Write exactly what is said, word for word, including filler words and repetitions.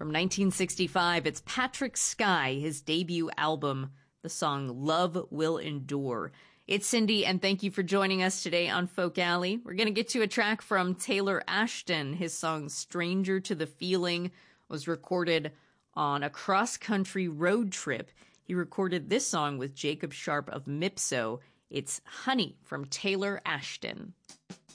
From nineteen sixty-five, it's Patrick Sky, his debut album, the song Love Will Endure. It's Cindy, and thank you for joining us today on Folk Alley. We're going to get to a track from Taylor Ashton. His song Stranger to the Feeling was recorded on a cross-country road trip. He recorded this song with Jacob Sharp of Mipso. It's Honey from Taylor Ashton.